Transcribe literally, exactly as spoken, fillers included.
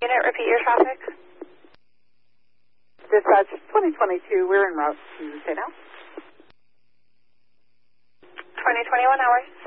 Unit, repeat your traffic. Dispatch twenty twenty-two, we're en route to Saint Al. twenty twenty-one hours.